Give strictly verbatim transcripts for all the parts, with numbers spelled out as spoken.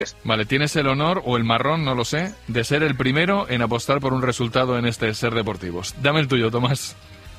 Vale, tienes el honor, o el marrón, no lo sé, de ser el primero en apostar por un resultado en este Ser Deportivos. Dame el tuyo, Tomás.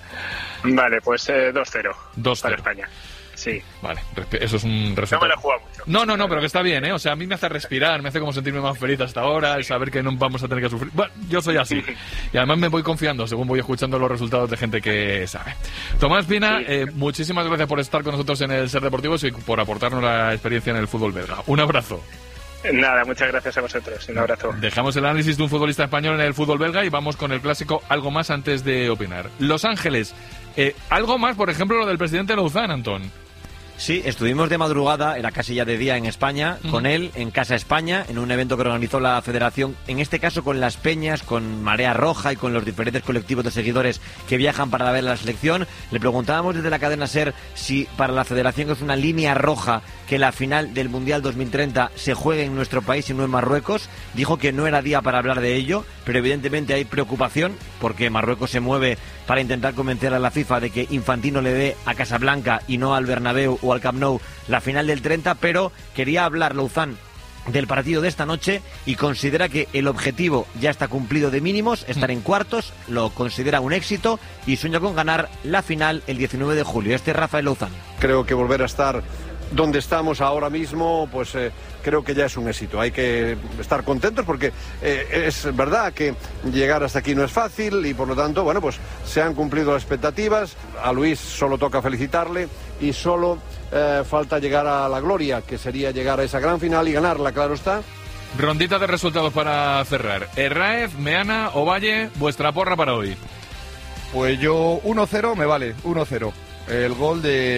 Vale, pues eh, dos cero. dos cero. Para España. Sí. Vale, eso es un resultado. No me lo he jugado mucho. No, no, no, pero que está bien, ¿eh? O sea, a mí me hace respirar, me hace como sentirme más feliz hasta ahora, el saber que no vamos a tener que sufrir. Bueno, yo soy así. Y además me voy confiando según voy escuchando los resultados de gente que sabe. Tomás Pina, sí. eh, muchísimas gracias por estar con nosotros en el Ser Deportivos y por aportarnos la experiencia en el fútbol belga. Un abrazo. Nada, muchas gracias a vosotros. Un abrazo. Dejamos el análisis de un futbolista español en el fútbol belga y vamos con el clásico algo más antes de opinar. Los Ángeles. Eh, algo más, por ejemplo, lo del presidente Louzán, Antón. Sí, estuvimos de madrugada, era casi ya de día en España, uh-huh. con él en Casa España, en un evento que organizó la Federación, en este caso con las Peñas, con Marea Roja y con los diferentes colectivos de seguidores que viajan para ver la selección. Le preguntábamos desde la cadena SER si para la Federación es una línea roja que la final del Mundial dos mil treinta se juegue en nuestro país y no en Marruecos. Dijo que no era día para hablar de ello, pero evidentemente hay preocupación porque Marruecos se mueve para intentar convencer a la FIFA de que Infantino le dé a Casablanca y no al Bernabéu o al Camp Nou la final del treinta, pero quería hablar Louzán del partido de esta noche y considera que el objetivo ya está cumplido de mínimos, estar en cuartos, lo considera un éxito y sueña con ganar la final el diecinueve de julio. Este es Rafael Louzán. Creo que volver a estar donde estamos ahora mismo, pues eh, creo que ya es un éxito. Hay que estar contentos porque eh, es verdad que llegar hasta aquí no es fácil y por lo tanto, bueno, pues se han cumplido las expectativas. A Luis solo toca felicitarle y solo eh, falta llegar a la gloria, que sería llegar a esa gran final y ganarla, claro está. Rondita de resultados para cerrar. Herráez, Meana, Ovalle, vuestra porra para hoy. Pues yo uno cero me vale, uno cero. El gol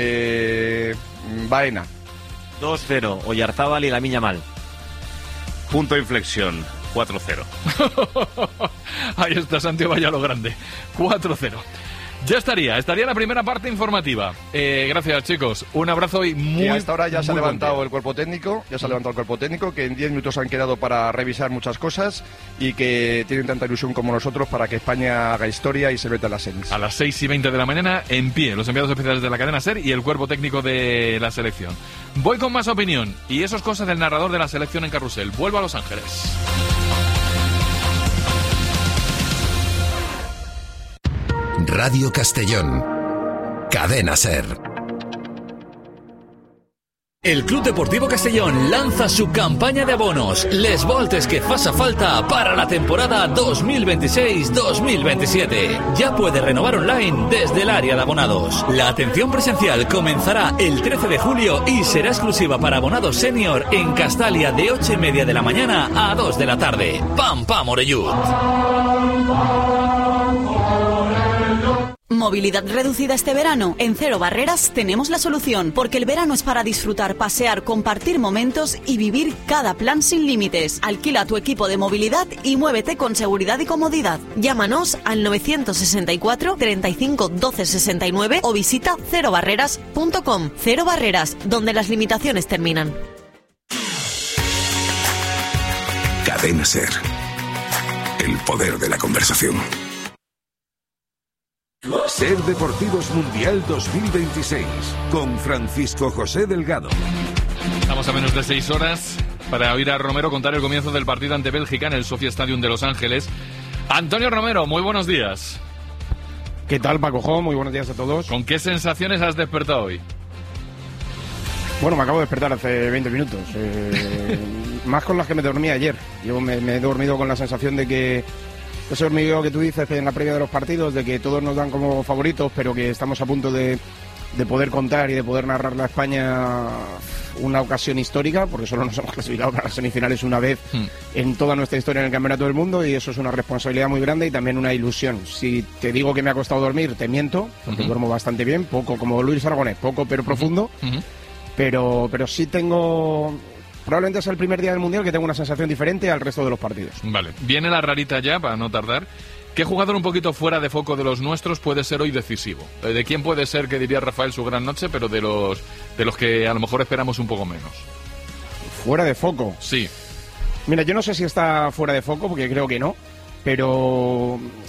de Baena. dos cero, Oyarzábal y la Miña Mal. Punto de inflexión, cuatro cero. Ahí está Santiago Vaya lo grande, cuatro cero. Ya estaría, estaría la primera parte informativa. Eh, gracias, chicos. Un abrazo y muy... Y hasta ahora ya se ha levantado contento. el cuerpo técnico, ya se ha levantado el cuerpo técnico, que en diez minutos han quedado para revisar muchas cosas y que tienen tanta ilusión como nosotros para que España haga historia y se meta en las semis. A las seis y veinte de la mañana, en pie, los enviados especiales de la cadena SER y el cuerpo técnico de la selección. Voy con más opinión y eso es cosa del narrador de la selección en Carrusel. Vuelvo a Los Ángeles. Radio Castellón, Cadena SER. El Club Deportivo Castellón lanza su campaña de abonos Les Voltes que faça falta para la temporada dos mil veintiséis dos mil veintisiete. Ya puede renovar online desde el área de abonados. La atención presencial comenzará el trece de julio y será exclusiva para abonados senior en Castalia de ocho y media de la mañana a dos de la tarde. ¡Pam, pam, Orellut! ¿Movilidad reducida este verano? En Cero Barreras tenemos la solución, porque el verano es para disfrutar, pasear, compartir momentos y vivir cada plan sin límites. Alquila tu equipo de movilidad y muévete con seguridad y comodidad. Llámanos al novecientos sesenta y cuatro, treinta y cinco, doce sesenta y nueve o visita cero barreras punto com. Cero Barreras, donde las limitaciones terminan. Cadena SER. El poder de la conversación. Ser Deportivos Mundial dos mil veintiséis con Francisco José Delgado. Estamos a menos de seis horas para oír a Romero contar el comienzo del partido ante Bélgica en el Sophia Stadium de Los Ángeles. Antonio Romero, muy buenos días. ¿Qué tal, Paco? Muy buenos días a todos. ¿Con qué sensaciones has despertado hoy? Bueno, me acabo de despertar hace veinte minutos. Eh, más con las que me dormí ayer. Yo me, me he dormido con la sensación de que ese hormigueo que tú dices en la previa de los partidos, de que todos nos dan como favoritos, pero que estamos a punto de, de poder contar y de poder narrar a España una ocasión histórica, porque solo nos hemos clasificado para las semifinales una vez hmm. en toda nuestra historia en el Campeonato del Mundo, y eso es una responsabilidad muy grande y también una ilusión. Si te digo que me ha costado dormir, te miento, porque uh-huh. duermo bastante bien, poco como Luis Aragonés, poco pero profundo, uh-huh. pero, pero sí tengo... Probablemente es el primer día del Mundial que tengo una sensación diferente al resto de los partidos. Vale, viene la rarita ya, para no tardar. ¿Qué jugador un poquito fuera de foco de los nuestros puede ser hoy decisivo? ¿De quién puede ser, que diría Rafael, su gran noche, pero de los de los que a lo mejor esperamos un poco menos? ¿Fuera de foco? Sí. Mira, yo no sé si está fuera de foco, porque creo que no, pero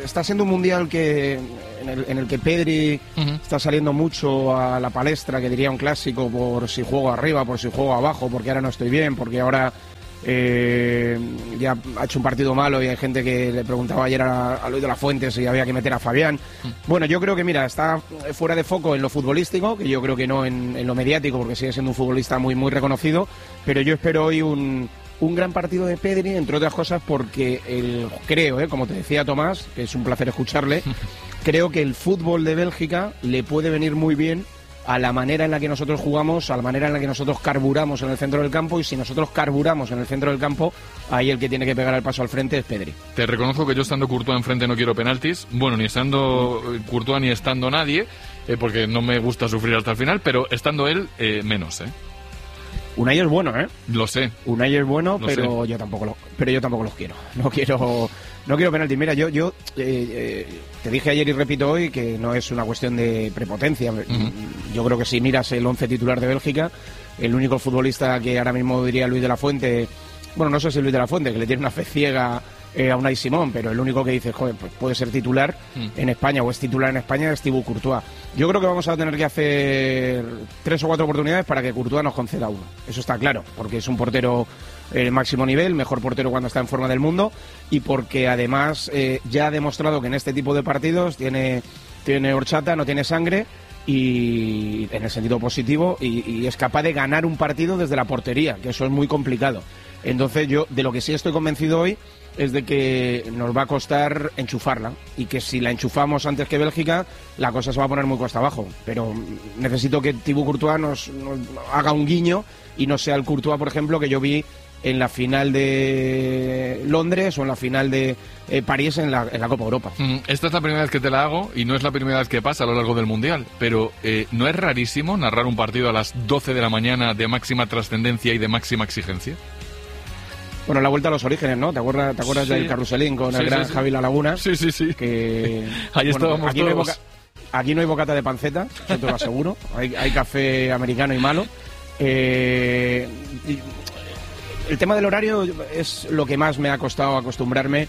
está siendo un mundial que en el, en el que Pedri uh-huh. está saliendo mucho a la palestra, que diría un clásico, por si juego arriba, por si juego abajo, porque ahora no estoy bien, porque ahora eh, ya ha hecho un partido malo y hay gente que le preguntaba ayer a, a Luis de la Fuente si había que meter a Fabián. Uh-huh. Bueno, yo creo que, mira, está fuera de foco en lo futbolístico, que yo creo que no en, en lo mediático, porque sigue siendo un futbolista muy, muy reconocido, pero yo espero hoy un... un gran partido de Pedri, entre otras cosas porque el, creo, eh, como te decía Tomás, que es un placer escucharle, creo que el fútbol de Bélgica le puede venir muy bien a la manera en la que nosotros jugamos, a la manera en la que nosotros carburamos en el centro del campo, y si nosotros carburamos en el centro del campo, ahí el que tiene que pegar el paso al frente es Pedri. Te reconozco que yo estando Courtois enfrente no quiero penaltis, bueno, ni estando Courtois ni estando nadie, eh, porque no me gusta sufrir hasta el final, pero estando él, eh, menos, ¿eh? Unai es bueno, ¿eh? Lo sé. Unai es bueno, Lo pero sé. yo tampoco lo, pero yo tampoco los quiero. No quiero, no quiero penalti. Mira, yo, yo eh, eh, te dije ayer y repito hoy que no es una cuestión de prepotencia. Uh-huh. Yo creo que si miras el once titular de Bélgica, el único futbolista que ahora mismo diría Luis de la Fuente, bueno, no sé si Luis de la Fuente, que le tiene una fe ciega eh, a Unai Simón, pero el único que dice, joder, pues puede ser titular mm. en España o es titular en España es Thibaut Courtois. Yo creo que vamos a tener que hacer tres o cuatro oportunidades para que Courtois nos conceda uno. Eso está claro, porque es un portero eh, máximo nivel, mejor portero cuando está en forma del mundo, y porque además eh, ya ha demostrado que en este tipo de partidos tiene, tiene horchata, no tiene sangre, y en el sentido positivo, y, y es capaz de ganar un partido desde la portería, que eso es muy complicado. Entonces yo de lo que sí estoy convencido hoy es de que nos va a costar enchufarla, y que si la enchufamos antes que Bélgica, la cosa se va a poner muy cuesta abajo. Pero necesito que Thibaut Courtois nos, nos haga un guiño y no sea el Courtois, por ejemplo, que yo vi en la final de Londres o en la final de eh, París en la, en la Copa Europa. Mm, esta es la primera vez que te la hago y no es la primera vez que pasa a lo largo del Mundial, pero eh, ¿no es rarísimo narrar un partido a las doce de la mañana de máxima trascendencia y de máxima exigencia? Bueno, la vuelta a los orígenes, ¿no? ¿Te acuerdas, te acuerdas sí. del carruselín con sí, el gran sí, sí. Javi La Laguna? Sí, sí, sí. Que, ahí bueno, estábamos aquí todos. No boca, aquí no hay bocata de panceta, eso te lo aseguro. hay, hay café americano y malo. Eh, y, el tema del horario es lo que más me ha costado acostumbrarme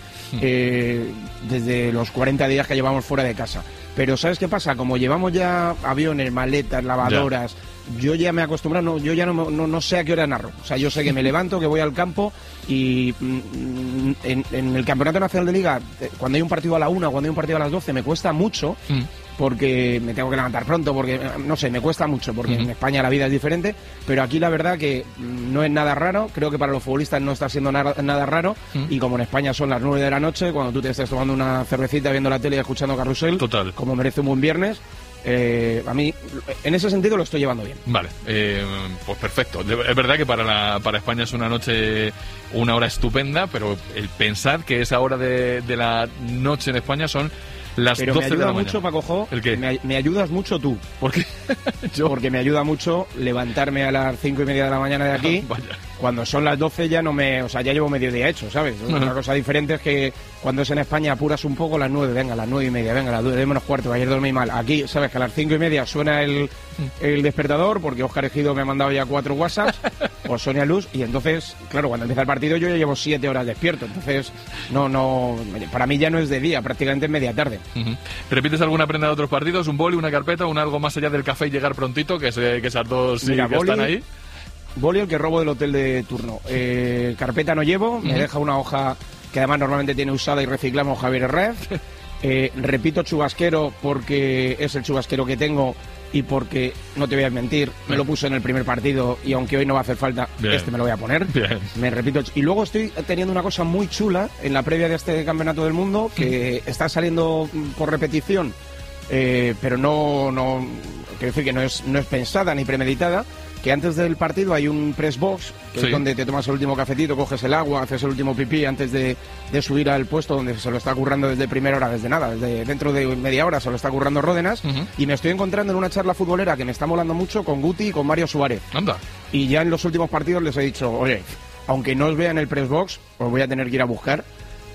eh, desde los cuarenta días que llevamos fuera de casa. Pero ¿sabes qué pasa? Como llevamos ya aviones, maletas, lavadoras, ya. yo ya me he acostumbrado, no, yo ya no, no, no sé a qué hora narro. O sea, yo sé que me levanto, que voy al campo y mm, en, en el Campeonato Nacional de Liga, cuando hay un partido a la una, cuando hay un partido a las doce, me cuesta mucho. Mm. Porque me tengo que levantar pronto, porque, no sé, me cuesta mucho, porque uh-huh. en España la vida es diferente, pero aquí la verdad que no es nada raro, creo que para los futbolistas no está siendo nada, nada raro, uh-huh. y como en España son las nueve de la noche, cuando tú te estés tomando una cervecita, viendo la tele y escuchando Carrusel, total, como merece un buen viernes, eh, a mí, en ese sentido lo estoy llevando bien. Vale, eh, pues perfecto. Es verdad que para, la, para España es una noche, una hora estupenda, pero el pensar que esa hora de, de la noche en España son las Pero doce me ayuda de la mucho, mañana. Paco Jo, ¿El qué? Me, me ayudas mucho tú. ¿Por qué? Yo. Porque me ayuda mucho levantarme a las cinco y media de la mañana de aquí. Vaya. Cuando son las doce ya no me... O sea, ya llevo medio día hecho, ¿sabes? Uh-huh. Una cosa diferente es que cuando es en España apuras un poco, las nueve, venga, las nueve y media, venga, las nueve menos cuarto, ayer dormí mal. Aquí, ¿sabes? Que a las cinco y media suena el, el despertador, porque Óscar Ejido me ha mandado ya cuatro WhatsApps, o Sonia Luz, y entonces, claro, cuando empieza el partido yo ya llevo siete horas despierto. Entonces, no, no... Para mí ya no es de día, prácticamente es media tarde. Uh-huh. ¿Repites alguna prenda de otros partidos? ¿Un boli, una carpeta, un algo más allá del café y llegar prontito? Que, se, que esas dos sí, Mira, que boli, están ahí. Boli el que robo del hotel de turno. Eh, carpeta no llevo, uh-huh. me deja una hoja que además normalmente tiene usada y reciclamos Javier Herrez. Eh, repito chubasquero porque es el chubasquero que tengo y porque, no te voy a mentir, me lo puse en el primer partido y aunque hoy no va a hacer falta, Bien. este me lo voy a poner. Bien. Me repito. Y luego estoy teniendo una cosa muy chula en la previa de este Campeonato del Mundo que uh-huh. está saliendo por repetición, eh, pero no, no, quiero decir que no es, no es pensada ni premeditada. Que antes del partido hay un press box, que sí. es donde te tomas el último cafetito, coges el agua, haces el último pipí antes de, de subir al puesto donde se lo está currando desde primera hora, desde nada, desde dentro de media hora se lo está currando Ródenas, uh-huh. y me estoy encontrando en una charla futbolera que me está molando mucho con Guti y con Mario Suárez. Anda. Y ya en los últimos partidos les he dicho, oye, aunque no os vea en el press box, os voy a tener que ir a buscar,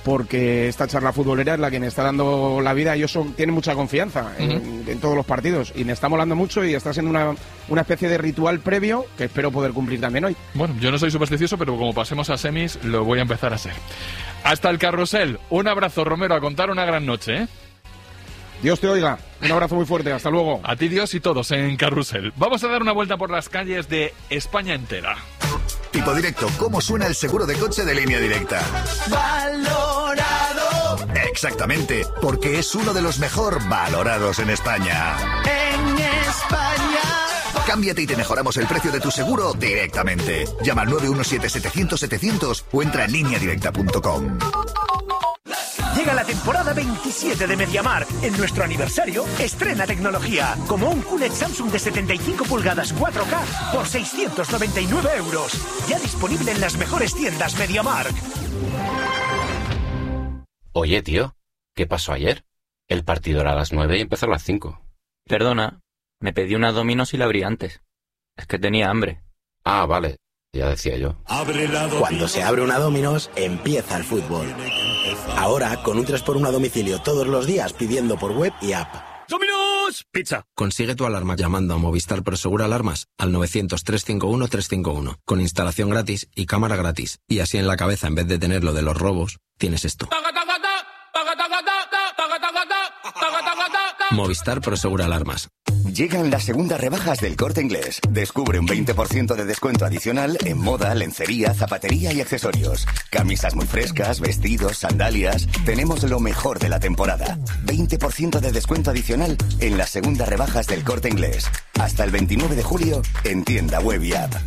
porque esta charla futbolera es la que me está dando la vida. Ellos son, tienen mucha confianza en, uh-huh. en todos los partidos y me está molando mucho y está siendo una, una especie de ritual previo que espero poder cumplir también hoy. Bueno, yo no soy supersticioso, pero como pasemos a semis lo voy a empezar a ser. Hasta el carrusel. Un abrazo, Romero, a contar una gran noche, ¿eh? Dios te oiga. Un abrazo muy fuerte. Hasta luego. A ti, Dios, y todos en Carrusel. Vamos a dar una vuelta por las calles de España entera. Tipo directo, ¿cómo suena el seguro de coche de Línea Directa? Valorado. Exactamente, porque es uno de los mejor valorados en España. En España. Cámbiate y te mejoramos el precio de tu seguro directamente. Llama al nueve uno siete, setecientos, setecientos o entra en línea directa punto com. Llega la temporada veintisiete de MediaMarkt. En nuestro aniversario, estrena tecnología, como un Q L E D Samsung de setenta y cinco pulgadas cuatro K por seiscientos noventa y nueve euros. Ya disponible en las mejores tiendas MediaMarkt. Oye, tío, ¿qué pasó ayer? El partido era a las nueve y empezó a las cinco. Perdona, me pedí una Domino's y la abrí antes. Es que tenía hambre. Ah, vale, ya decía yo. Cuando se abre una Domino's, empieza el fútbol. Ahora, con un tres por uno a domicilio todos los días pidiendo por web y app. ¡Domino's! Pizza. Consigue tu alarma llamando a Movistar Prosegur Alarmas al novecientos, trescientos cincuenta y uno, trescientos cincuenta y uno, con instalación gratis y cámara gratis. Y así en la cabeza, en vez de tener lo de los robos, tienes esto. Movistar Prosegur Alarmas. Llegan las segundas rebajas del Corte Inglés. Descubre un veinte por ciento de descuento adicional en moda, lencería, zapatería y accesorios. Camisas muy frescas, vestidos, sandalias. Tenemos lo mejor de la temporada. veinte por ciento de descuento adicional en las segundas rebajas del Corte Inglés. Hasta el veintinueve de julio en tienda web y app.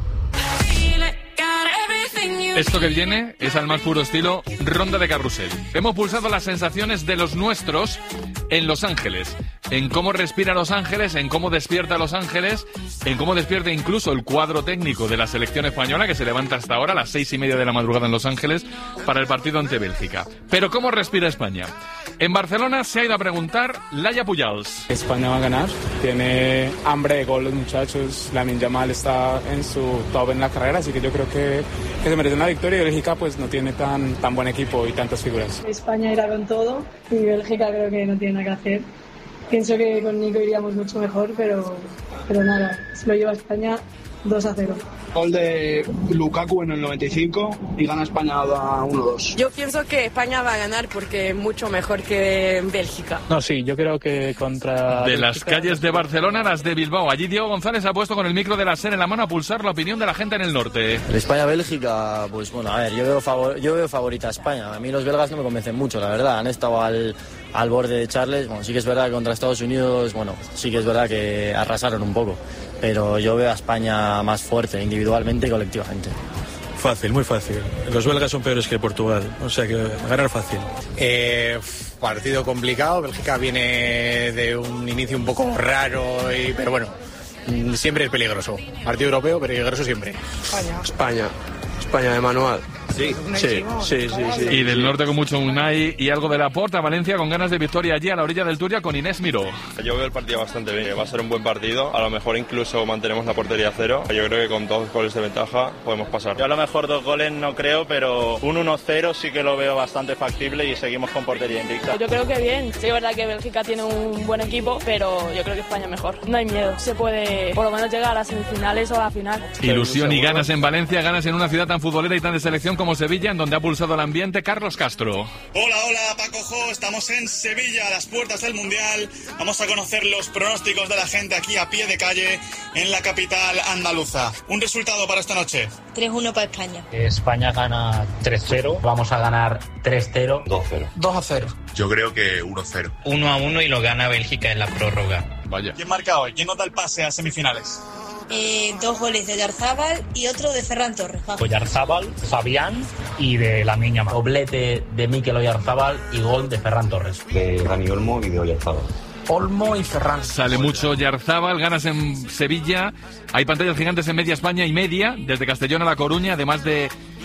Esto que viene es al más puro estilo Ronda de Carrusel. Hemos pulsado las sensaciones de los nuestros en Los Ángeles, en cómo respira Los Ángeles, en cómo despierta Los Ángeles, en cómo despierta incluso el cuadro técnico de la selección española, que se levanta hasta ahora a las seis y media de la madrugada en Los Ángeles para el partido ante Bélgica. Pero ¿cómo respira España? En Barcelona se ha ido a preguntar Laia Pujals. España va a ganar, tiene hambre de gol los muchachos, Lamine Yamal está en su top en la carrera, así que yo creo que, que se merece una victoria y Bélgica pues no tiene tan, tan buen equipo y tantas figuras. España irá con todo y Bélgica creo que no tiene nada que hacer. Pienso que con Nico iríamos mucho mejor, pero, pero nada, se lo lleva España dos a cero. Gol de Lukaku en el noventa y cinco y gana España uno dos. Yo pienso que España va a ganar porque es mucho mejor que Bélgica. No, sí, yo creo que contra... De las calles de Barcelona, las de Bilbao. Allí Diego González ha puesto con el micro de la SER en la mano a pulsar la opinión de la gente en el norte. El España-Bélgica, pues bueno, a ver, yo veo, favor, yo veo favorita a España. A mí los belgas no me convencen mucho, la verdad. Han estado al, al borde de Charles. Bueno, sí que es verdad que contra Estados Unidos, bueno, sí que es verdad que arrasaron un poco. Pero yo veo a España más fuerte, individualmente y colectivamente. Fácil, muy fácil. Los belgas son peores que Portugal, o sea que ganar fácil. Eh, partido complicado, Bélgica viene de un inicio un poco raro, y, pero bueno, siempre es peligroso. Partido europeo, peligroso siempre. España. España, España de manual. Sí, sí, sí, sí, sí. Y del norte con mucho Unai y algo de Laporta, Valencia con ganas de victoria allí a la orilla del Turia con Inés Miró. Yo veo el partido bastante bien, va a ser un buen partido, a lo mejor incluso mantenemos la portería cero. Yo creo que con dos goles de ventaja podemos pasar. Yo a lo mejor dos goles no creo, pero un uno cero sí que lo veo bastante factible y seguimos con portería invicta. Yo creo que bien, sí es verdad que Bélgica tiene un buen equipo, pero yo creo que España mejor. No hay miedo, se puede por lo menos llegar a las semifinales o a la final. Ilusión y ganas en Valencia, ganas en una ciudad tan futbolera y tan de selección como Sevilla, en donde ha pulsado el ambiente Carlos Castro. Hola, hola, Paco Jo, estamos en Sevilla, a las puertas del Mundial. Vamos a conocer los pronósticos de la gente aquí a pie de calle en la capital andaluza. Un resultado para esta noche. tres uno para España. España gana tres cero, vamos a ganar tres cero. dos cero. dos a cero. Yo creo que uno cero. uno a uno y lo gana Bélgica en la prórroga. Vaya. ¿Quién marca hoy? ¿Quién nos da el pase a semifinales? Eh, dos goles de Oyarzábal y otro de Ferran Torres. Oyarzábal, Fabián y de Lamine Yamal. Doblete de Mikel Oyarzábal y gol de Ferran Torres. De Dani Olmo y de Oyarzábal. Olmo y Ferran. Sale mucho Oyarzábal, ganas en Sevilla. Hay pantallas gigantes en media España y media, desde Castellón a La Coruña, además de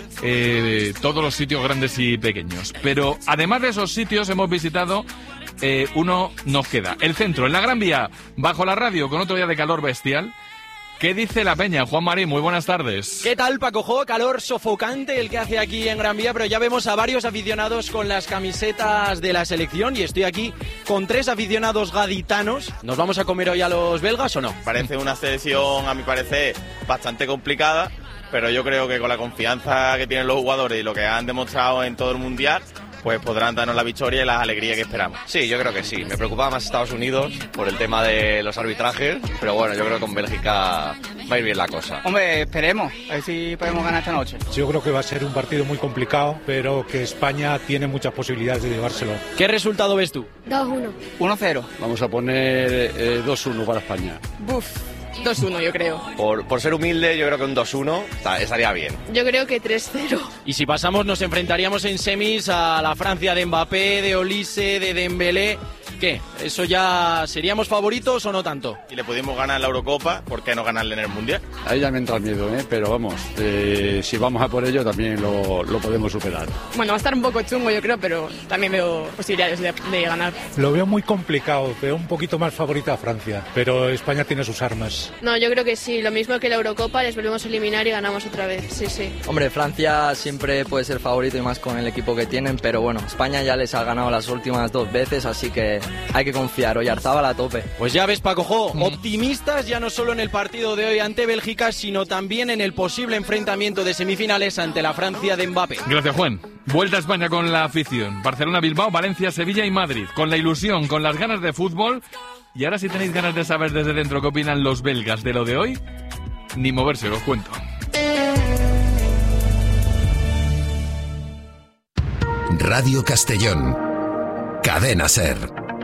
eh, todos los sitios grandes y pequeños. Pero además de esos sitios hemos visitado... Eh, uno nos queda. El centro, en la Gran Vía, bajo la radio, con otro día de calor bestial. ¿Qué dice la peña? Juan Marín, muy buenas tardes. ¿Qué tal, Paco Jo? Calor sofocante el que hace aquí en Gran Vía, pero ya vemos a varios aficionados con las camisetas de la selección y estoy aquí con tres aficionados gaditanos. ¿Nos vamos a comer hoy a los belgas o no? Parece una selección, a mi parecer, bastante complicada, pero yo creo que con la confianza que tienen los jugadores y lo que han demostrado en todo el Mundial, pues podrán darnos la victoria y la alegría que esperamos. Sí, yo creo que sí. Me preocupaba más Estados Unidos por el tema de los arbitrajes, pero bueno, yo creo que con Bélgica va a ir bien la cosa. Hombre, esperemos, a ver si podemos ganar esta noche. Yo creo que va a ser un partido muy complicado, pero que España tiene muchas posibilidades de llevárselo. ¿Qué resultado ves tú? dos uno. uno cero. Vamos a poner eh, dos uno para España. Buf. dos uno, yo creo. Por, por ser humilde, yo creo que un dos uno estaría bien. Yo creo que tres cero. Y si pasamos, nos enfrentaríamos en semis a la Francia de Mbappé, de Olise, de Dembélé. ¿Qué? ¿Eso ya seríamos favoritos o no tanto? Si le pudimos ganar la Eurocopa, ¿por qué no ganarle en el Mundial? Ahí ya me entra el miedo, ¿eh? Pero vamos, eh, si vamos a por ello también lo, lo podemos superar. Bueno, va a estar un poco chungo, yo creo, pero también veo posibilidades de, de ganar. Lo veo muy complicado, veo un poquito más favorita a Francia, pero España tiene sus armas. No, yo creo que sí, lo mismo que la Eurocopa, les volvemos a eliminar y ganamos otra vez, sí, sí. Hombre, Francia siempre puede ser favorito y más con el equipo que tienen, pero bueno, España ya les ha ganado las últimas dos veces, así que hay que confiar. Oyarzábal a tope. Pues ya ves, Paco Jo, mm. optimistas ya no solo en el partido de hoy ante Bélgica, sino también en el posible enfrentamiento de semifinales ante la Francia de Mbappé. Gracias, Juan. Vuelta a España con la afición. Barcelona, Bilbao, Valencia, Sevilla y Madrid. Con la ilusión, con las ganas de fútbol. Y ahora si tenéis ganas de saber desde dentro qué opinan los belgas de lo de hoy, ni moverse, os cuento. Radio Castellón. Cadena SER.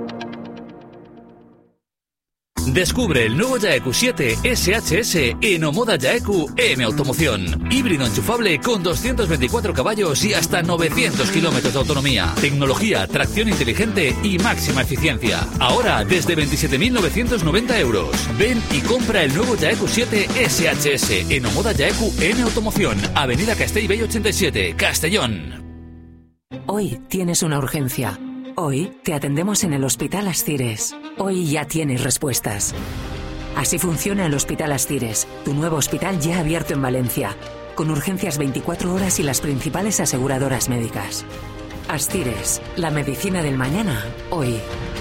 Descubre el nuevo Yaeku siete S H S en Omoda Yaeku M Automoción. Híbrido enchufable con doscientos veinticuatro caballos y hasta novecientos kilómetros de autonomía. Tecnología, tracción inteligente y máxima eficiencia. Ahora desde veintisiete mil novecientos noventa euros. Ven y compra el nuevo Yaeku siete S H S en Omoda Yaeku M Automoción. Avenida Castellbell ochenta y siete, Castellón. Hoy tienes una urgencia. Hoy te atendemos en el Hospital Ascires. Hoy ya tienes respuestas. Así funciona el Hospital Ascires, tu nuevo hospital ya abierto en Valencia, con urgencias veinticuatro horas y las principales aseguradoras médicas. Ascires, la medicina del mañana, hoy.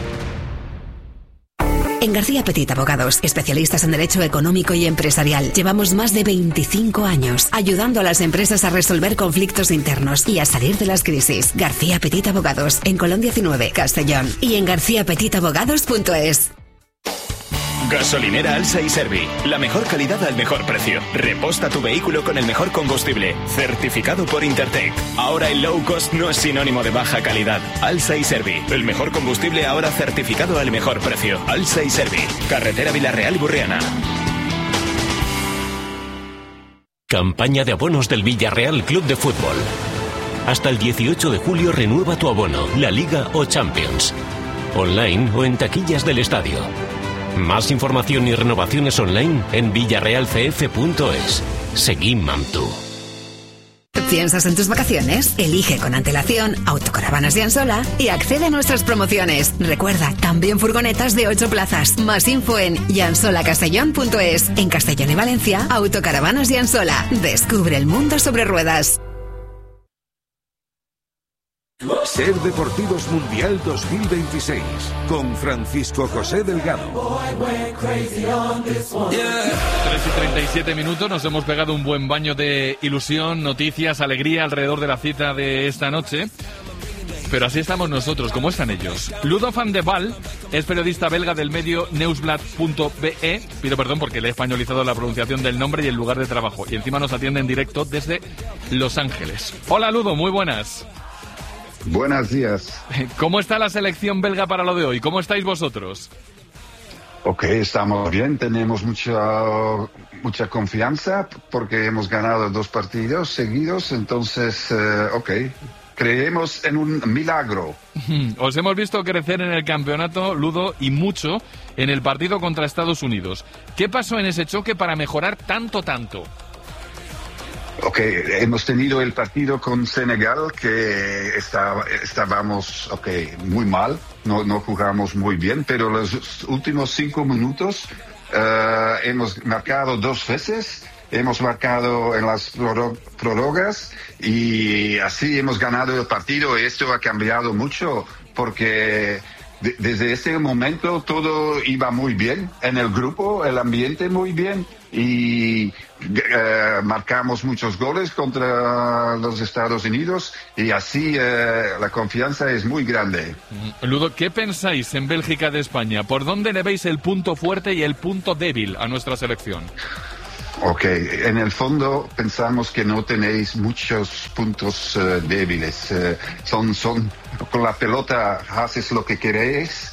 En García Petit Abogados, especialistas en Derecho Económico y Empresarial, llevamos más de veinticinco años ayudando a las empresas a resolver conflictos internos y a salir de las crisis. García Petit Abogados, en Colón diecinueve, Castellón, y en garcía petit abogados punto es. Gasolinera Alsa y Servi. La mejor calidad al mejor precio. Reposta tu vehículo con el mejor combustible. Certificado por Intertec. Ahora el low cost no es sinónimo de baja calidad. Alsa y Servi. El mejor combustible ahora certificado al mejor precio. Alsa y Servi. Carretera Villarreal Burriana. Campaña de abonos del Villarreal Club de Fútbol. Hasta el dieciocho de julio renueva tu abono, la Liga o Champions. Online o en taquillas del estadio. Más información y renovaciones online en villarreal c f punto es. Seguim amb tu. ¿Piensas en tus vacaciones? Elige con antelación Autocaravanas de Ansola y accede a nuestras promociones. Recuerda, también furgonetas de ocho plazas. Más info en yansola castellón punto es. En Castellón y Valencia, Autocaravanas de Ansola. Descubre el mundo sobre ruedas. SER Deportivos Mundial dos mil veintiséis con Francisco José Delgado. tres y treinta y siete minutos, nos hemos pegado un buen baño de ilusión, noticias, alegría alrededor de la cita de esta noche. Pero así estamos nosotros, ¿cómo están ellos? Ludo van de Waal es periodista belga del medio Nieuwsblad punto be. Pido perdón porque le he españolizado la pronunciación del nombre y el lugar de trabajo. Y encima nos atiende en directo desde Los Ángeles. Hola Ludo, muy buenas. Buenos días. ¿Cómo está la selección belga para lo de hoy? ¿Cómo estáis vosotros? Ok, estamos bien, tenemos mucha, mucha confianza porque hemos ganado dos partidos seguidos, entonces, eh, ok, creemos en un milagro. Os hemos visto crecer en el campeonato, Ludo, y mucho en el partido contra Estados Unidos. ¿Qué pasó en ese choque para mejorar tanto, tanto? Ok, hemos tenido el partido con Senegal que estaba, estábamos okay, muy mal, no, no jugamos muy bien, pero los últimos cinco minutos eh, hemos marcado dos veces, hemos marcado en las prorro- prórrogas y así hemos ganado el partido. Y esto ha cambiado mucho porque de- desde ese momento todo iba muy bien en el grupo, el ambiente muy bien y eh, marcamos muchos goles contra los Estados Unidos y así eh, la confianza es muy grande. Ludo, ¿qué pensáis en Bélgica de España? ¿Por dónde le veis el punto fuerte y el punto débil a nuestra selección? Ok, en el fondo pensamos que no tenéis muchos puntos eh, débiles. Eh, son, son, con la pelota haces lo que queréis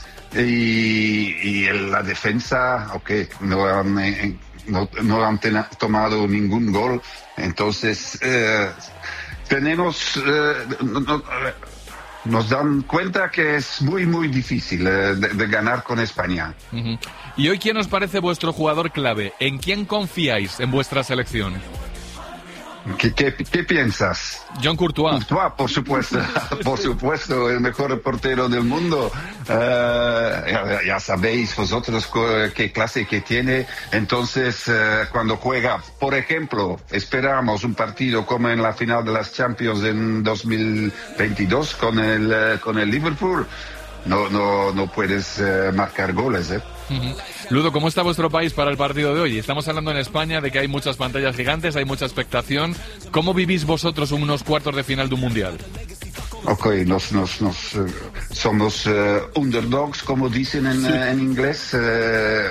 y, y en la defensa, ok, no han, eh, no, no han tena- tomado ningún gol. Entonces, eh, tenemos, eh, no- no- eh, nos dan cuenta que es muy, muy difícil eh, de, de ganar con España. Ujú. ¿Y hoy quién os parece vuestro jugador clave? ¿En quién confiáis en vuestra selección? ¿Qué, qué, qué piensas? John Courtois. Courtois, por supuesto, por supuesto, el mejor portero del mundo. Eh, ya, ya sabéis vosotros co- qué clase que tiene. Entonces, eh, cuando juega, por ejemplo, esperamos un partido como en la final de las Champions en dos mil veintidós con el, eh, con el Liverpool, no, no, no puedes eh, marcar goles, ¿eh? Ujú. Ludo, ¿cómo está vuestro país para el partido de hoy? Estamos hablando en España de que hay muchas pantallas gigantes, hay mucha expectación. ¿Cómo vivís vosotros unos cuartos de final de un mundial? Ok, nos, nos, nos, eh, somos eh, underdogs, como dicen en, Sí. eh, en inglés. eh,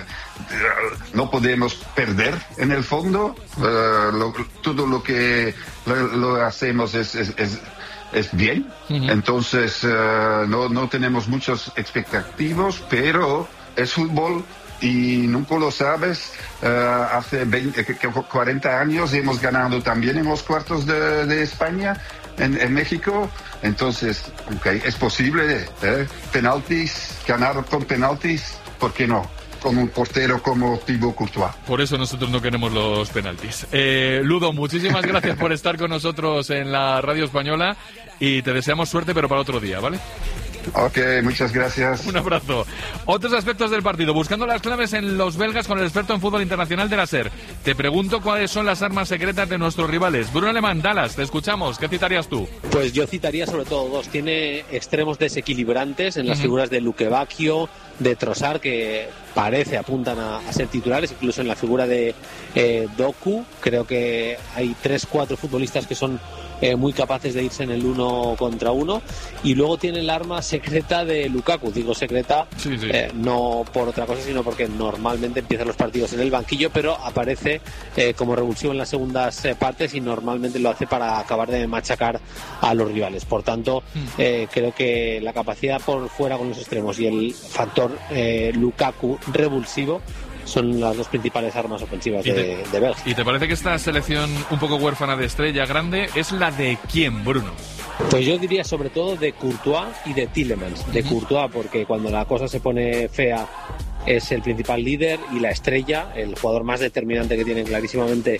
no podemos perder en el fondo. eh, lo- todo lo que lo, lo hacemos es, es, es, es bien. Ujú. Entonces, eh, no, no tenemos muchas expectativas, pero es fútbol. Y nunca lo sabes, eh, hace veinte, que- que cuarenta años hemos ganado también en los cuartos de, de España, en, en México. Entonces, okay, es posible, ¿eh? Penaltis, ganar con penaltis, ¿por qué no? Con un portero como Thibaut Courtois. Por eso nosotros no queremos los penaltis. Eh, Ludo, muchísimas gracias por estar con nosotros en la radio española y te deseamos suerte, pero para otro día, ¿vale? Ok, muchas gracias. Un abrazo. Otros aspectos del partido. Buscando las claves en los belgas con el experto en fútbol internacional de la SER. Te pregunto cuáles son las armas secretas de nuestros rivales. Bruno Alemán, Dallas, te escuchamos. ¿Qué citarías tú? Pues yo citaría sobre todo dos. Tiene extremos desequilibrantes en las Ujú. figuras de Luque Bacchio, de Trossard, que parece apuntan a, a ser titulares, incluso en la figura de eh, Doku. Creo que hay tres, cuatro futbolistas que son eh, muy capaces de irse en el uno contra uno. Y luego tiene el arma secreta de Lukaku. Digo secreta Sí, sí. eh, no por otra cosa, sino porque normalmente empiezan los partidos en el banquillo, pero aparece eh, como revulsivo en las segundas eh, partes y normalmente lo hace para acabar de machacar a los rivales. Por tanto, eh, creo que la capacidad por fuera con los extremos y el factor eh, Lukaku revulsivo son las dos principales armas ofensivas ¿Y de, te- de Bélgica. ¿Y te parece que esta selección un poco huérfana de estrella grande es la de quién, Bruno? Pues yo diría sobre todo de Courtois y de Tielemans. De Courtois porque cuando la cosa se pone fea es el principal líder y la estrella, el jugador más determinante que tiene clarísimamente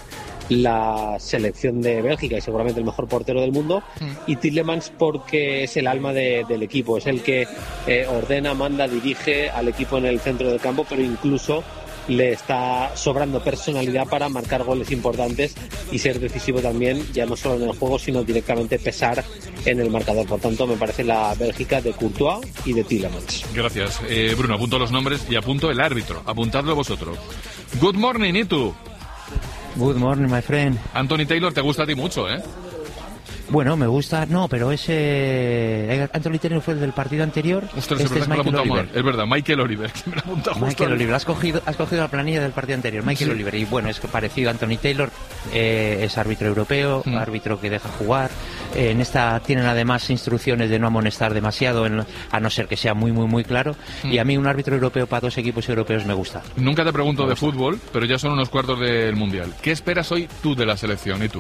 la selección de Bélgica y seguramente el mejor portero del mundo. Y Tielemans porque es el alma de- del equipo, es el que eh, ordena, manda, dirige al equipo en el centro del campo, pero incluso le está sobrando personalidad para marcar goles importantes y ser decisivo también, ya no solo en el juego, sino directamente pesar en el marcador. Por tanto, me parece la Bélgica de Courtois y de Tielemans. Gracias. Eh, Bruno, apunto los nombres y apunto el árbitro. Apuntadlo vosotros. Good morning, ¿y tú? Good morning, my friend. Anthony Taylor te gusta a ti mucho, ¿eh? Bueno, me gusta. No, pero ese. Anthony Taylor fue el del partido anterior. Ostras, este es es verdad que me lo he Michael apuntado Oliver. mal. Es verdad, Michael Oliver, que me lo ha apuntado justo. Michael al- Oliver, has cogido, has cogido la planilla del partido anterior, Michael Sí. Oliver. Y bueno, es que parecido a Anthony Taylor, eh, es árbitro europeo, Mm. árbitro que deja jugar. Eh, en esta tienen además instrucciones de no amonestar demasiado, en- a no ser que sea muy, muy, muy claro. Mm. Y a mí un árbitro europeo para dos equipos europeos me gusta. Nunca te pregunto de fútbol, pero ya son unos cuartos del Mundial. ¿Qué esperas hoy tú de la selección y tú?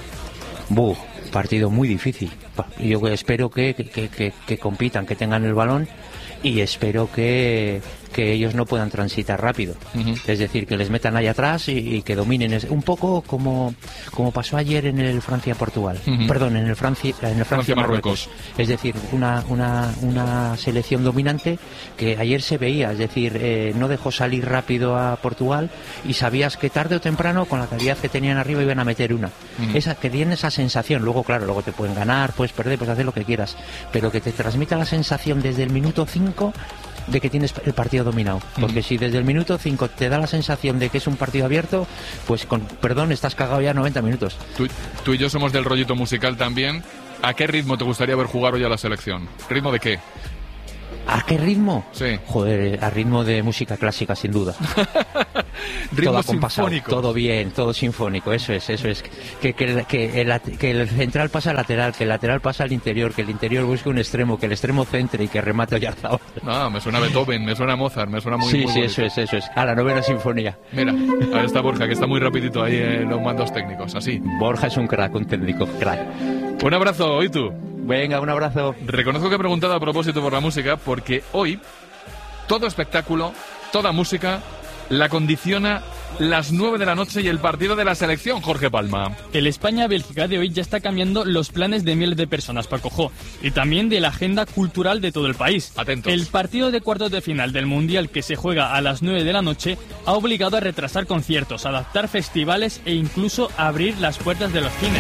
Buh, partido muy difícil. Pa- Yo espero que, que, que, que compitan, que tengan el balón y espero que, que ellos no puedan transitar rápido. Uh-huh. Es decir, que les metan ahí atrás y, y que dominen. Es un poco como, como pasó ayer en el Francia-Portugal. Uh-huh. Perdón, en el Francia, en el Francia-Marruecos. Francia, es decir, una, una, una selección dominante que ayer se veía. Es decir, eh, no dejó salir rápido a Portugal y sabías que tarde o temprano, con la calidad que tenían arriba, iban a meter una. Uh-huh. Esa, que tienen esa sensación. Luego, claro, luego te pueden ganar, puedes perder, puedes hacer lo que quieras. Pero que te transmita la sensación desde el minuto cinco de que tienes el partido dominado, porque mm. si desde el minuto cinco te da la sensación de que es un partido abierto, pues con perdón estás cagado ya noventa minutos. Tú, tú y yo somos del rollito musical también. ¿A qué ritmo te gustaría ver jugar hoy a la selección? ¿Ritmo de qué? ¿A qué ritmo? Sí. Joder, a ritmo de música clásica, sin duda. Ritmo sinfónico. Todo bien, todo sinfónico, eso es, eso es. Que, que, que, el, que el central pasa al lateral, que el lateral pasa al interior, que el interior busque un extremo, que el extremo centre y que remate Oyarzabal. No, me suena Beethoven, me suena Mozart, me suena muy Sí, muy sí, bonito. eso es, eso es. A la novena sinfonía. Mira, ahí está Borja, que está muy rapidito ahí en los mandos técnicos, así. Borja es un crack, un técnico, crack. Un abrazo, ¿y tú? Venga, un abrazo. Reconozco que he preguntado a propósito por la música, porque hoy todo espectáculo, toda música, la condiciona las nueve de la noche y el partido de la selección, Jorge Palma. El España-Bélgica de hoy ya está cambiando los planes de miles de personas, Paco Jo, y también de la agenda cultural de todo el país. Atentos. El partido de cuartos de final del Mundial, que se juega a las nueve de la noche, ha obligado a retrasar conciertos, adaptar festivales e incluso abrir las puertas de los cines.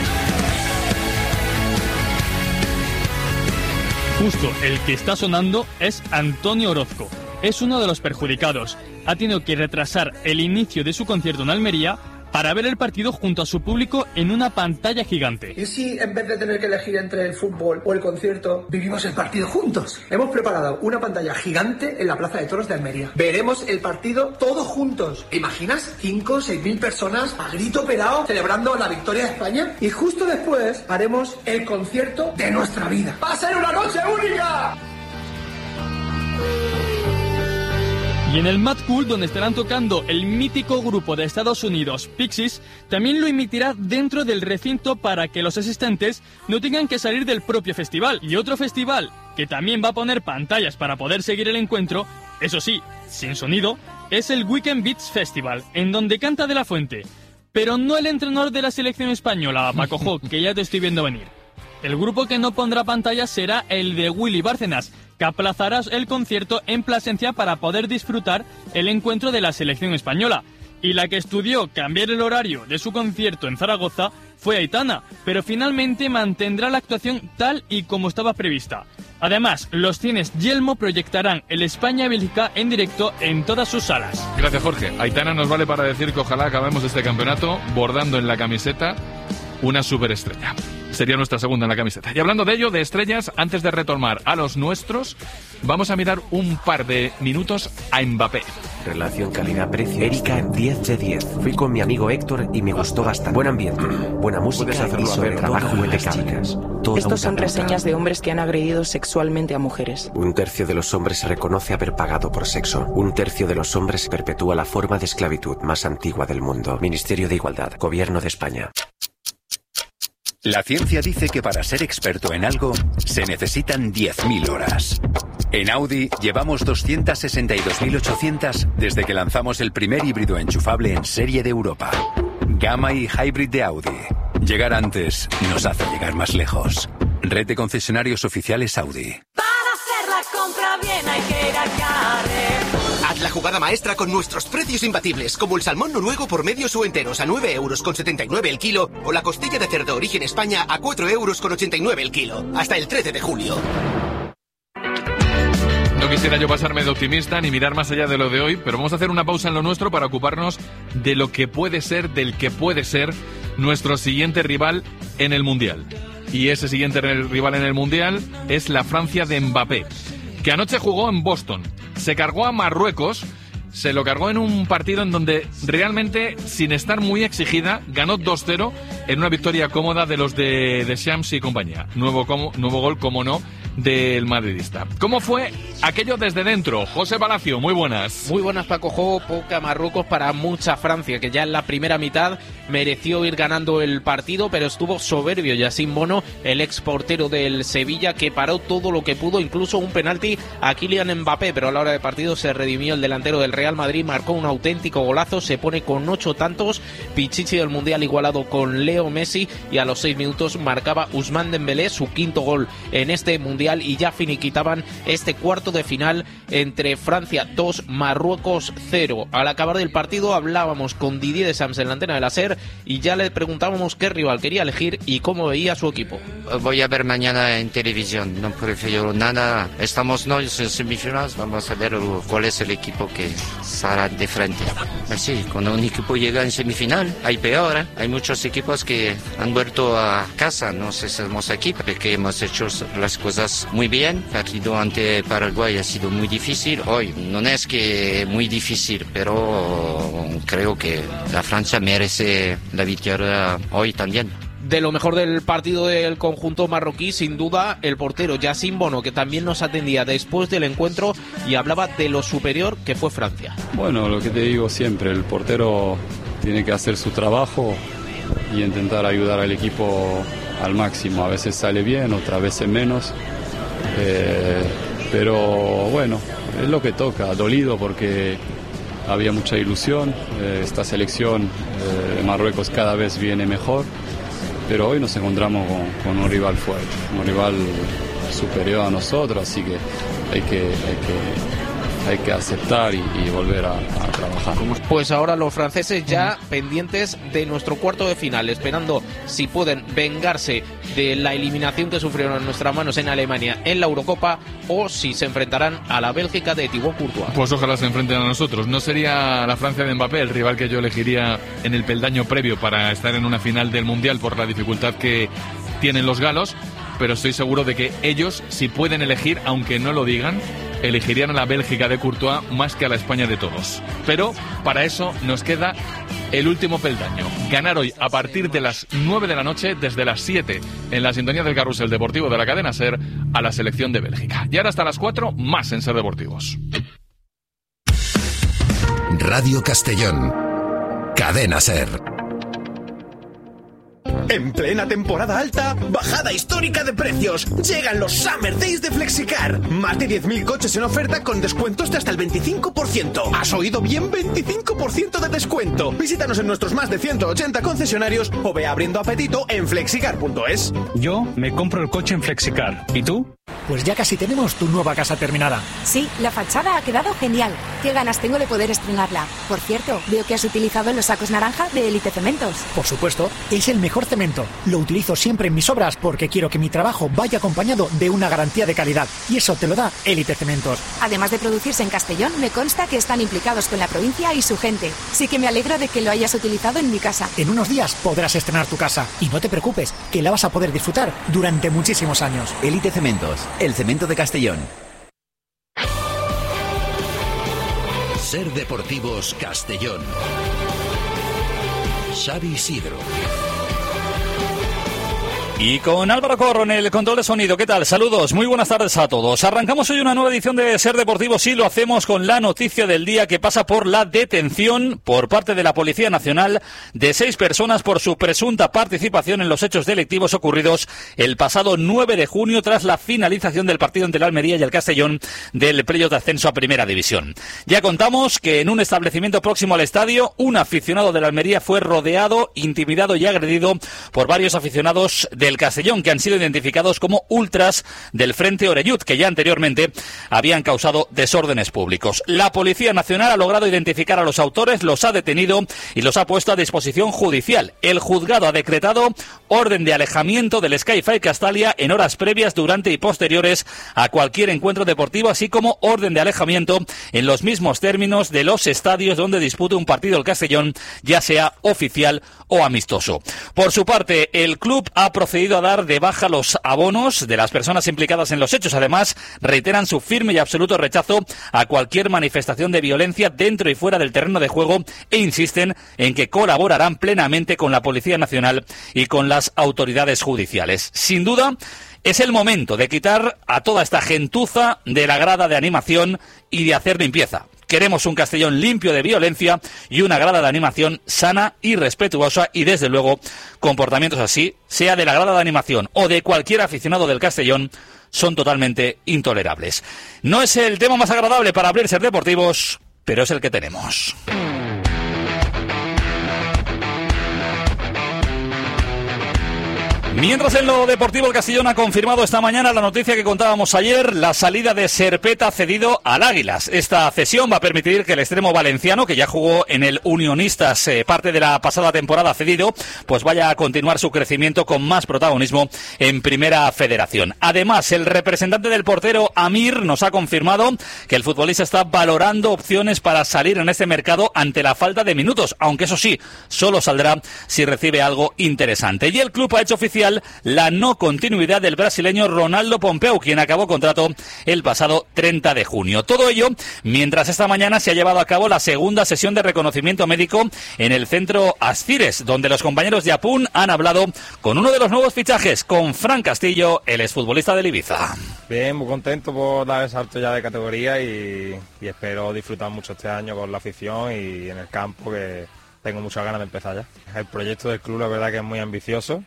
Justo el que está sonando es Antonio Orozco. Es uno de los perjudicados. Ha tenido que retrasar el inicio de su concierto en Almería para ver el partido junto a su público en una pantalla gigante. ¿Y si en vez de tener que elegir entre el fútbol o el concierto, vivimos el partido juntos? Hemos preparado una pantalla gigante en la Plaza de Toros de Almería. Veremos el partido todos juntos. ¿Te imaginas? cinco o seis mil personas a grito pelado celebrando la victoria de España. Y justo después haremos el concierto de nuestra vida. ¡Va a ser una noche única! Y en el Mad Cool, donde estarán tocando el mítico grupo de Estados Unidos, Pixies, también lo emitirá dentro del recinto para que los asistentes no tengan que salir del propio festival. Y otro festival que también va a poner pantallas para poder seguir el encuentro, eso sí, sin sonido, es el Weekend Beats Festival, en donde canta De La Fuente. Pero no el entrenador de la selección española, Paco Jo, que ya te estoy viendo venir. El grupo que no pondrá pantallas será el de Willy Bárcenas, que aplazará el concierto en Plasencia para poder disfrutar el encuentro de la selección española. Y la que estudió cambiar el horario de su concierto en Zaragoza fue Aitana, pero finalmente mantendrá la actuación tal y como estaba prevista. Además, los cines Yelmo proyectarán el España-Bélgica en directo en todas sus salas. Gracias, Jorge. Aitana nos vale para decir que ojalá acabemos este campeonato bordando en la camiseta una superestrella. Sería nuestra segunda en la camiseta. Y hablando de ello, de estrellas, antes de retomar a los nuestros, vamos a mirar un par de minutos a Mbappé. Relación calidad-precio. Erika, diez de diez. Fui con mi amigo Héctor y me gustó bastante. Buen ambiente, buena música y sobre trabajo impecable. Estos son reseñas de hombres que han agredido sexualmente a mujeres. Un tercio de los hombres reconoce haber pagado por sexo. Un tercio de los hombres perpetúa la forma de esclavitud más antigua del mundo. Ministerio de Igualdad, Gobierno de España. La ciencia dice que para ser experto en algo se necesitan diez mil horas. En Audi llevamos doscientas sesenta y dos mil ochocientas desde que lanzamos el primer híbrido enchufable en serie de Europa. Gamma y Hybrid de Audi. Llegar antes nos hace llegar más lejos. Red de concesionarios oficiales Audi. Para hacer la compra bien hay que ir a Carrefour. Haz la jugada maestra con nuestros precios imbatibles, como el salmón noruego por medios o enteros a nueve euros con setenta y nueve el kilo, o la costilla de cerdo origen España a cuatro euros con ochenta y nueve el kilo, hasta el trece de julio. No quisiera yo pasarme de optimista ni mirar más allá de lo de hoy, pero vamos a hacer una pausa en lo nuestro para ocuparnos de lo que puede ser, del que puede ser nuestro siguiente rival en el Mundial. Y ese siguiente rival en el Mundial es la Francia de Mbappé, que anoche jugó en Boston. Se cargó a Marruecos, se lo cargó en un partido en donde realmente, sin estar muy exigida, ganó dos cero en una victoria cómoda de los de, de Shams y compañía. Nuevo, como, nuevo gol, como no, del madridista. ¿Cómo fue aquello desde dentro. José Palacio, muy buenas. Muy buenas, Paco Jo. Poca Marruecos para mucha Francia, que ya en la primera mitad mereció ir ganando el partido, pero estuvo soberbio Yassine Bono, el ex portero del Sevilla, que paró todo lo que pudo, incluso un penalti a Kylian Mbappé, pero a la hora de partido se redimió el delantero del Real Madrid, marcó un auténtico golazo, se pone con ocho tantos, Pichichi del Mundial igualado con Leo Messi, y a los seis minutos marcaba Ousmane Dembélé su quinto gol en este Mundial, y ya finiquitaban este cuarto de final entre Francia dos, Marruecos cero. Al acabar del partido hablábamos con Didier Deschamps en la antena de la SER y ya le preguntábamos qué rival quería elegir y cómo veía su equipo. Voy a ver mañana en televisión, no prefiero nada. Estamos no en semifinales, vamos a ver cuál es el equipo que saldrá de frente. Así, cuando un equipo llega en semifinal, hay peor, ¿eh? Hay muchos equipos que han vuelto a casa, no sé si somos aquí, porque hemos hecho las cosas muy bien. El partido ante Paraguay ha sido muy difícil, hoy no es que muy difícil, pero creo que la Francia merece la victoria hoy también. De lo mejor del partido del conjunto marroquí, sin duda, el portero Yassine Bono, que también nos atendía después del encuentro y hablaba de lo superior que fue Francia. Bueno, lo que te digo siempre, el portero tiene que hacer su trabajo y intentar ayudar al equipo al máximo. A veces sale bien, otras veces menos, eh, pero bueno, es lo que toca, dolido porque había mucha ilusión, eh, esta selección eh, de Marruecos cada vez viene mejor, pero hoy nos encontramos con, con un rival fuerte, un rival superior a nosotros, así que hay que, hay que, hay que aceptar y, y volver a, a trabajar. Pues ahora los franceses ya pendientes de nuestro cuarto de final, esperando si pueden vengarse de la eliminación que sufrieron en nuestras manos en Alemania en la Eurocopa, o si se enfrentarán a la Bélgica de Thibaut Courtois. Pues ojalá se enfrenten a nosotros. No sería la Francia de Mbappé el rival que yo elegiría en el peldaño previo para estar en una final del Mundial por la dificultad que tienen los galos, pero estoy seguro de que ellos, si pueden elegir, aunque no lo digan, elegirían a la Bélgica de Courtois más que a la España de todos. Pero para eso nos queda el último peldaño. Ganar hoy a partir de las nueve de la noche, desde las siete, en la sintonía del carrusel deportivo de la cadena SER, a la selección de Bélgica. Y ahora hasta las cuatro, más en SER Deportivos. Radio Castellón, cadena SER. En plena temporada alta, bajada histórica de precios. Llegan los Summer Days de Flexicar. Más de diez mil coches en oferta con descuentos de hasta el veinticinco por ciento. ¿Has oído bien? veinticinco por ciento de descuento. Visítanos en nuestros más de ciento ochenta concesionarios o ve abriendo apetito en flexicar punto es. Yo me compro el coche en Flexicar. ¿Y tú? Pues ya casi tenemos tu nueva casa terminada. Sí, la fachada ha quedado genial. Qué ganas tengo de poder estrenarla. Por cierto, veo que has utilizado los sacos naranja de Elite Cementos. Por supuesto, es el mejor cemento. Lo utilizo siempre en mis obras porque quiero que mi trabajo vaya acompañado de una garantía de calidad. Y eso te lo da Elite Cementos. Además de producirse en Castellón, me consta que están implicados con la provincia y su gente. Sí que me alegro de que lo hayas utilizado en mi casa. En unos días podrás estrenar tu casa. Y no te preocupes, que la vas a poder disfrutar durante muchísimos años. Elite Cementos, el cemento de Castellón. SER Deportivos Castellón. Xavi Isidro. Y con Álvaro Corro en el control de sonido. ¿Qué tal? Saludos, muy buenas tardes a todos. Arrancamos hoy una nueva edición de SER Deportivos y lo hacemos con la noticia del día, que pasa por la detención por parte de la Policía Nacional de seis personas por su presunta participación en los hechos delictivos ocurridos el pasado nueve de junio tras la finalización del partido entre la Almería y el Castellón del playoff de ascenso a Primera División. Ya contamos que en un establecimiento próximo al estadio, un aficionado de la Almería fue rodeado, intimidado y agredido por varios aficionados de del Castellón, que han sido identificados como ultras del Frente Oreyud, que ya anteriormente habían causado desórdenes públicos. La Policía Nacional ha logrado identificar a los autores, los ha detenido y los ha puesto a disposición judicial. El juzgado ha decretado orden de alejamiento del Sky-Fi Castalia en horas previas, durante y posteriores a cualquier encuentro deportivo, así como orden de alejamiento en los mismos términos de los estadios donde dispute un partido el Castellón, ya sea oficial o amistoso. Por su parte, el club ha procedido a dar de baja los abonos de las personas implicadas en los hechos. Además, reiteran su firme y absoluto rechazo a cualquier manifestación de violencia dentro y fuera del terreno de juego e insisten en que colaborarán plenamente con la Policía Nacional y con las autoridades judiciales. Sin duda, Es el momento de quitar a toda esta gentuza de la grada de animación y de hacer limpieza. Queremos un Castellón limpio de violencia y una grada de animación sana y respetuosa, y desde luego comportamientos así, sea de la grada de animación o de cualquier aficionado del Castellón, son totalmente intolerables. No es el tema más agradable para abrir Ser Deportivos, pero es el que tenemos. Mientras en lo deportivo el Castellón ha confirmado esta mañana la noticia que contábamos ayer, la salida de Serpeta cedido al Águilas. Esta cesión va a permitir que el extremo valenciano, que ya jugó en el Unionistas eh, parte de la pasada temporada cedido, pues vaya a continuar su crecimiento con más protagonismo en Primera Federación. Además, el representante del portero Amir nos ha confirmado que el futbolista está valorando opciones para salir en este mercado ante la falta de minutos, aunque eso sí, solo saldrá si recibe algo interesante. Y el club ha hecho oficial la no continuidad del brasileño Ronaldo Pompeu, quien acabó contrato el pasado treinta de junio. Todo ello mientras esta mañana se ha llevado a cabo la segunda sesión de reconocimiento médico en el centro Ascires, donde los compañeros de Apun han hablado con uno de los nuevos fichajes, con Fran Castillo, el exfutbolista del Ibiza. Bien, muy contento por dar el salto ya de categoría y, y espero disfrutar mucho este año con la afición y en el campo, que tengo muchas ganas de empezar ya. El proyecto del club la verdad que es muy ambicioso.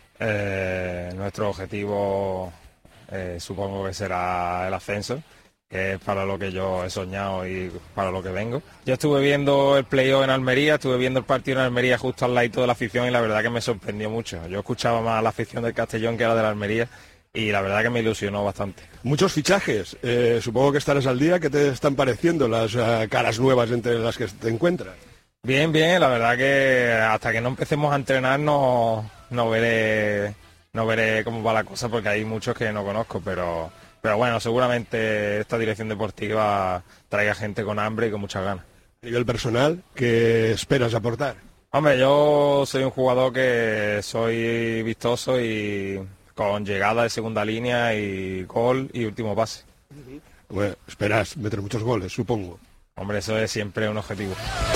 Eh, nuestro objetivo eh, supongo que será el ascenso, que es para lo que yo he soñado y para lo que vengo. Yo estuve viendo el playoff en Almería, estuve viendo el partido en Almería justo al lado de la afición y la verdad que me sorprendió mucho. Yo escuchaba más a la afición del Castellón que a la de la Almería y la verdad que me ilusionó bastante. Muchos fichajes, eh, supongo que estarás al día. ¿Qué te están pareciendo las uh, caras nuevas entre las que te encuentras? Bien, bien, la verdad que hasta que no empecemos a entrenar no, no veré no veré cómo va la cosa, porque hay muchos que no conozco, pero, pero bueno, seguramente esta dirección deportiva traiga gente con hambre y con muchas ganas. A nivel personal, ¿qué esperas aportar? Hombre, yo soy un jugador que soy vistoso y con llegada de segunda línea y gol y último pase. Bueno, esperas meter muchos goles, supongo. Hombre, eso es siempre un objetivo.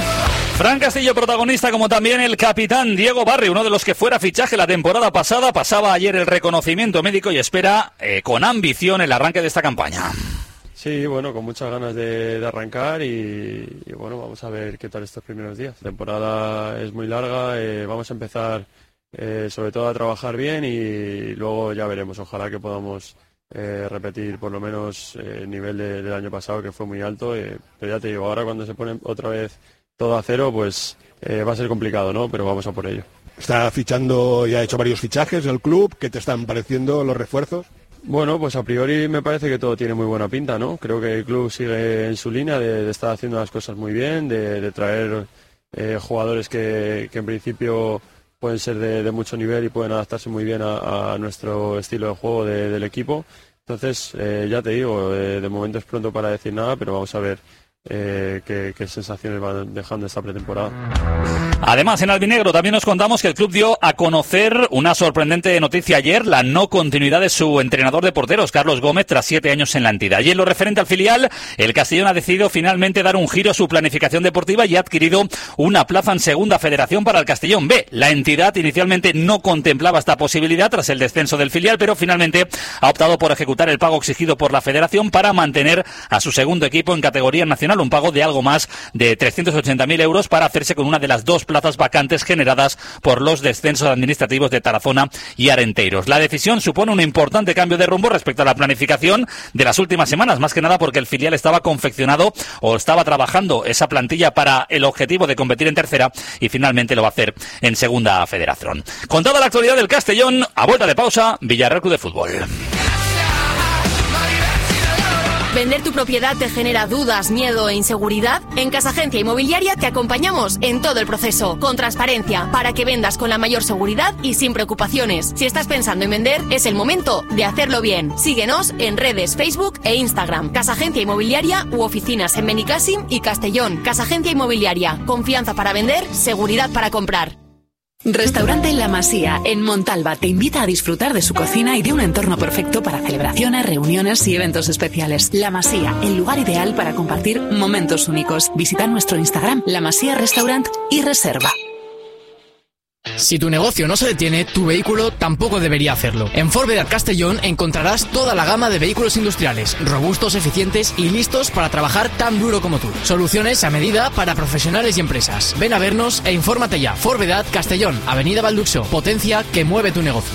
Fran Castillo protagonista, como también el capitán Diego Barri, uno de los que fuera fichaje la temporada pasada, pasaba ayer el reconocimiento médico y espera eh, con ambición el arranque de esta campaña. Sí, bueno, con muchas ganas de, de arrancar y, y bueno, vamos a ver qué tal estos primeros días. La temporada es muy larga, eh, vamos a empezar eh, sobre todo a trabajar bien y luego ya veremos, ojalá que podamos eh, repetir por lo menos eh, el nivel de, del año pasado, que fue muy alto, eh, pero ya te digo, ahora cuando se pone otra vez todo a cero, pues eh, va a ser complicado, ¿no? Pero vamos a por ello. Está fichando y ha hecho varios fichajes el club. ¿Qué te están pareciendo los refuerzos? Bueno, pues a priori me parece que todo tiene muy buena pinta, ¿no? Creo que el club sigue en su línea de, de estar haciendo las cosas muy bien, de, de traer eh, jugadores que, que en principio pueden ser de, de mucho nivel y pueden adaptarse muy bien a, a nuestro estilo de juego de, del equipo. Entonces, eh, ya te digo, eh, de momento es pronto para decir nada, pero vamos a ver Eh, qué, qué sensaciones van dejando esta pretemporada. Además, en albinegro también nos contamos que el club dio a conocer una sorprendente noticia ayer, la no continuidad de su entrenador de porteros, Carlos Gómez, tras siete años en la entidad. Y en lo referente al filial, el Castellón ha decidido finalmente dar un giro a su planificación deportiva y ha adquirido una plaza en Segunda Federación para el Castellón B. La entidad inicialmente no contemplaba esta posibilidad tras el descenso del filial, pero finalmente ha optado por ejecutar el pago exigido por la Federación para mantener a su segundo equipo en categoría nacional, un pago de algo más de trescientos ochenta mil euros para hacerse con una de las dos plazas vacantes generadas por los descensos administrativos de Tarazona y Arenteros. La decisión supone un importante cambio de rumbo respecto a la planificación de las últimas semanas, más que nada porque el filial estaba confeccionado o estaba trabajando esa plantilla para el objetivo de competir en tercera y finalmente lo va a hacer en Segunda Federación. Con toda la actualidad del Castellón, a vuelta de pausa, Villarreal Club de Fútbol. ¿Vender tu propiedad te genera dudas, miedo e inseguridad? En Casa Agencia Inmobiliaria te acompañamos en todo el proceso, con transparencia, para que vendas con la mayor seguridad y sin preocupaciones. Si estás pensando en vender, es el momento de hacerlo bien. Síguenos en redes, Facebook e Instagram. Casa Agencia Inmobiliaria u oficinas en Benicàssim y Castellón. Casa Agencia Inmobiliaria. Confianza para vender, seguridad para comprar. Restaurante La Masía, en Montalba, te invita a disfrutar de su cocina y de un entorno perfecto para celebraciones, reuniones y eventos especiales. La Masía, el lugar ideal para compartir momentos únicos. Visita nuestro Instagram, La Masía Restaurant, y reserva. Si tu negocio no se detiene, tu vehículo tampoco debería hacerlo. En Forvedad Castellón encontrarás toda la gama de vehículos industriales, robustos, eficientes y listos para trabajar tan duro como tú. Soluciones a medida para profesionales y empresas. Ven a vernos e infórmate ya. Forvedad Castellón, Avenida Valduxo. Potencia que mueve tu negocio.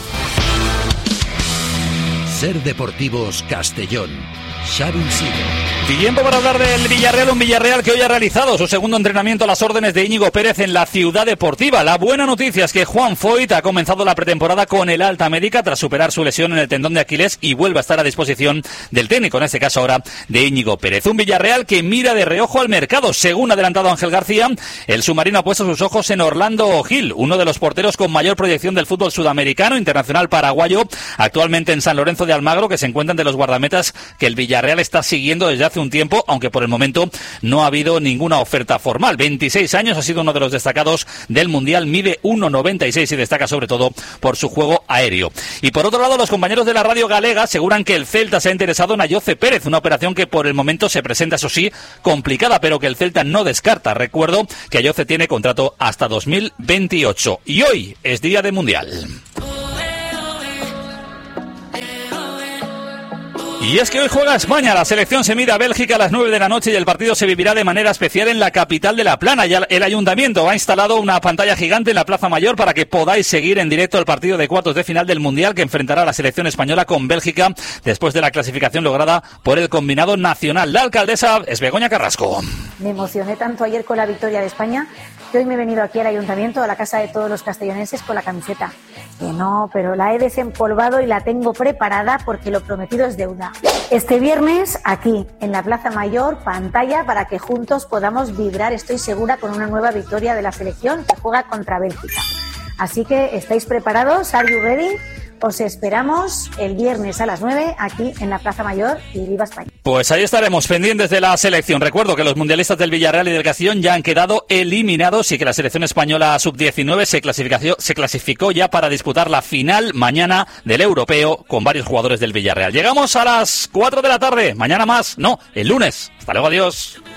Ser Deportivos Castellón. Xavi Isidro. Tiempo para hablar del Villarreal, un Villarreal que hoy ha realizado su segundo entrenamiento a las órdenes de Íñigo Pérez en la Ciudad Deportiva. La buena noticia es que Juan Foyt ha comenzado la pretemporada con el alta médica tras superar su lesión en el tendón de Aquiles y vuelve a estar a disposición del técnico, en este caso ahora de Íñigo Pérez. Un Villarreal que mira de reojo al mercado. Según ha adelantado Ángel García, el submarino ha puesto sus ojos en Orlando Gil, uno de los porteros con mayor proyección del fútbol sudamericano, internacional paraguayo, actualmente en San Lorenzo de Almagro, que se encuentra entre los guardametas que el Villarreal está siguiendo desde hace un tiempo, aunque por el momento no ha habido ninguna oferta formal. veintiséis años, ha sido uno de los destacados del Mundial, mide uno noventa y seis y destaca sobre todo por su juego aéreo. Y por otro lado, los compañeros de la radio galega aseguran que el Celta se ha interesado en Ayoce Pérez, una operación que por el momento se presenta, eso sí, complicada, pero que el Celta no descarta. Recuerdo que Ayoce tiene contrato hasta dos mil veintiocho y hoy es día de Mundial. Y es que hoy juega España, la selección se mide a Bélgica a las nueve de la noche y el partido se vivirá de manera especial en la capital de La Plana. Ya el Ayuntamiento ha instalado una pantalla gigante en la Plaza Mayor para que podáis seguir en directo el partido de cuartos de final del Mundial que enfrentará a la selección española con Bélgica después de la clasificación lograda por el combinado nacional. La alcaldesa es Begoña Carrasco. Me emocioné tanto ayer con la victoria de España que hoy me he venido aquí al Ayuntamiento, a la casa de todos los castellonenses, con la camiseta. Que no, pero la he desempolvado y la tengo preparada porque lo prometido es deuda. Este viernes, aquí, en la Plaza Mayor, pantalla para que juntos podamos vibrar, estoy segura, con una nueva victoria de la selección que juega contra Bélgica. Así que, ¿estáis preparados? ¿Are you ready? Os esperamos el viernes a las nueve aquí en la Plaza Mayor y viva España. Pues ahí estaremos pendientes de la selección. Recuerdo que los mundialistas del Villarreal y del Castellón ya han quedado eliminados y que la selección española sub diecinueve se clasificó, se clasificó ya para disputar la final mañana del Europeo con varios jugadores del Villarreal. Llegamos a las cuatro de la tarde. Mañana más. No, el lunes. Hasta luego, adiós.